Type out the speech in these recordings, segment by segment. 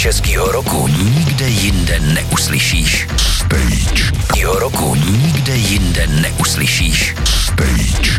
českýho roku nikde jinde neuslyšíš. Stage. Českýho roku nikde jinde neuslyšíš. Stage.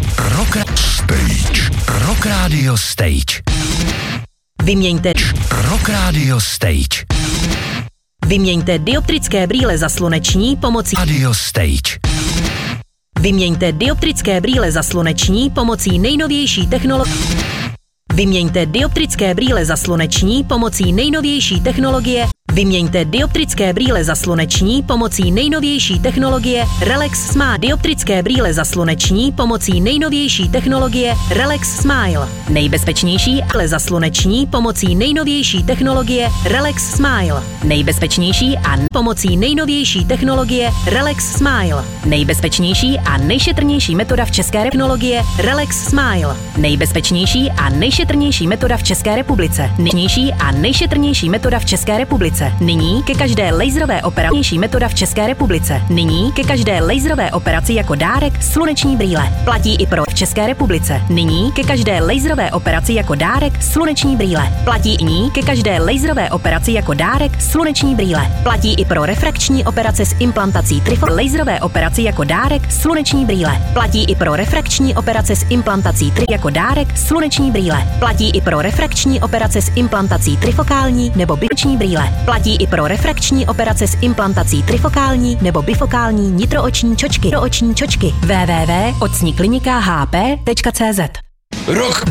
Rock Radio Stage. Vyměňte Rock Radio Stage. Vyměňte dioptrické brýle za sluneční pomocí Radio Stage. Vyměňte dioptrické brýle za sluneční pomocí nejnovější technologie. Vyměňte dioptrické brýle za sluneční pomocí nejnovější technologie. Vyměňte dioptrické brýle za sluneční pomocí nejnovější technologie Relax Smile. Dioptrické brýle za sluneční pomocí nejnovější technologie Relax Smile. Nejbezpečnější ale za sluneční pomocí nejnovější technologie Relax Smile. Nejbezpečnější a pomocí nejnovější technologie Relax Smile. Nejbezpečnější a nejšetrnější metoda v České technologie Relax Smile. Nejbezpečnější a nejšetrnější metoda v České republice. Nejšetrnější a nejšetrnější metoda v České republice. Nyní ke každé laserové operaci metoda v České republice. Nyní ke každé laserové operaci jako dárek sluneční brýle. Platí i pro v České republice. Nyní ke každé laserové operaci jako dárek sluneční brýle. Platí i nyní ke každé laserové operaci jako dárek sluneční brýle. Platí i pro refrakční operace s implantací trifo. Laserové operaci jako dárek sluneční brýle. Platí i pro refrakční operace s implantací jako dárek sluneční brýle. Platí i pro refrakční operace s implantací trifokální nebo bifoční brýle. Platí i pro refrakční operace s implantací trifokální nebo bifokální nitrooční čočky. www.ocniklinika.hp.cz Rock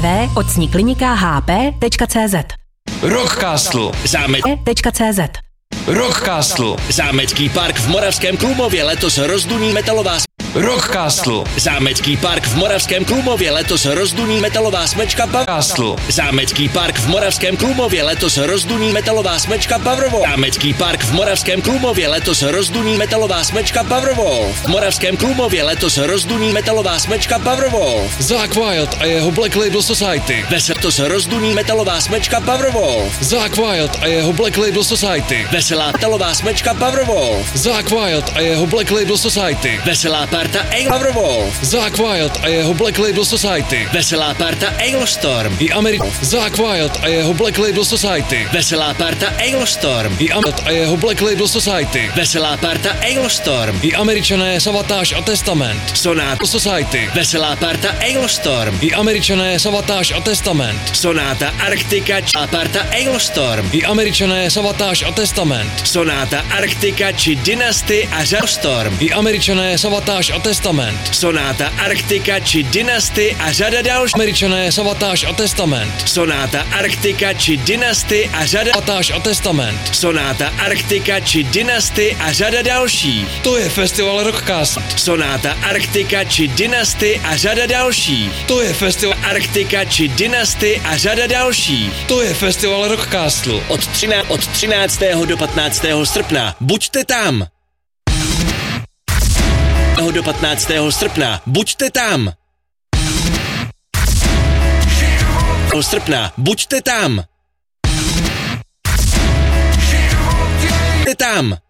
www.ocniklinika.hp.cz Rockcastle Zámek.cz Rockcastle Zámecký park v Moravském Krumlově letos rozduní metalová Rockcastle Zámecký park v Moravském Krumlově letos rozduní metalová smečka Castle Zámecký park v Moravském Krumlově letos rozduní metalová smečka Powerwolf Zámecký park v Moravském Krumlově letos rozduní metalová smečka Powerwolf V Moravském Krumlově letos rozduní metalová smečka Powerwolf Zakk Wylde a jeho Black Label Society Letos rozduní metalová smečka Powerwolf Zakk Wylde a jeho Black Label Society Veselá metalová smečka Powerwolf Zakk Wylde a jeho Black Label Society Veselá parta Powerwolf Zakk Wylde a jeho Black Label Society Veselá parta Storm i Zakk Wylde a jeho Black Label Society Veselá parta Storm i a jeho Black Label Society Veselá parta Storm i Američané Savatage a Testament Sonata Society Veselá parta Storm i Američané Savatage a Testament Sonata Arktika parta Storm i Američané Savatage a Testament Sonata Arktika či Dynasty a Storm i Američané Savatage a Testament Sonata Arktika či Dynasty a řada dalších Američané Savatage a Testament Sonata Arktika či Dynasty a řada Savatage a Testament Sonata Arktika či Dynasty a řada dalších. To je festival Rockcastle. Sonata Arktika či Dynasty a řada dalších. To je festival Arktika či Dynasty a řada dalších. To je festival Rockcastle. Od 13. do 15. srpna. Buďte tam. Do 15. srpna. Buďte tam. Srpna. Buďte tam. Buďte tam.